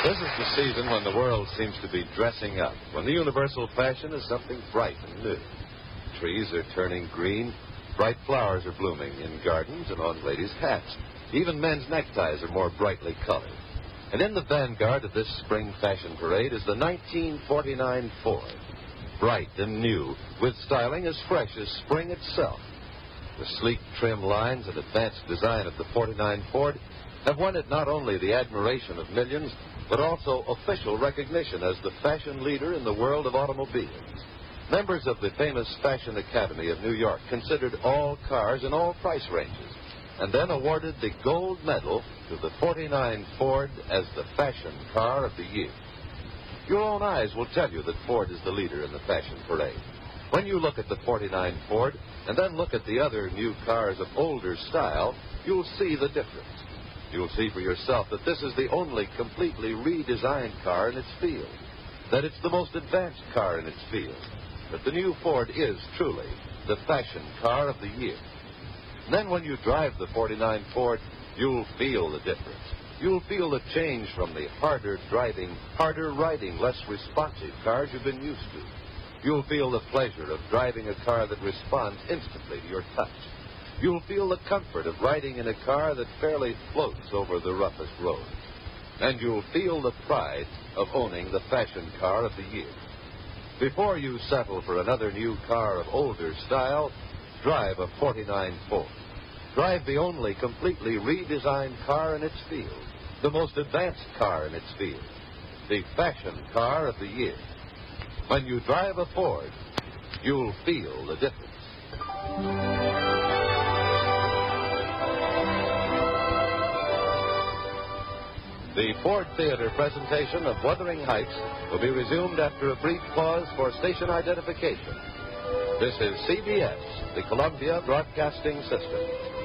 This is the season when the world seems to be dressing up, when the universal fashion is something bright and new. Trees are turning green, bright flowers are blooming in gardens and on ladies' hats. Even men's neckties are more brightly colored. And in the vanguard of this spring fashion parade is the 1949 Ford. Bright and new, with styling as fresh as spring itself. The sleek, trim lines and advanced design of the 49 Ford have won it not only the admiration of millions, but also official recognition as the fashion leader in the world of automobiles. Members of the famous Fashion Academy of New York considered all cars in all price ranges, and then awarded the gold medal to the 49 Ford as the fashion car of the year. Your own eyes will tell you that Ford is the leader in the fashion parade. When you look at the 49 Ford and then look at the other new cars of older style, you'll see the difference. You'll see for yourself that this is the only completely redesigned car in its field, that it's the most advanced car in its field, that the new Ford is truly the fashion car of the year. And then when you drive the 49 Ford, you'll feel the difference. You'll feel the change from the harder driving, harder riding, less responsive cars you've been used to. You'll feel the pleasure of driving a car that responds instantly to your touch. You'll feel the comfort of riding in a car that fairly floats over the roughest road. And you'll feel the pride of owning the fashion car of the year. Before you settle for another new car of older style, drive a 49 Ford. Drive the only completely redesigned car in its field, the most advanced car in its field, the fashion car of the year. When you drive a Ford, you'll feel the difference. The Ford Theater presentation of Wuthering Heights will be resumed after a brief pause for station identification. This is CBS, the Columbia Broadcasting System.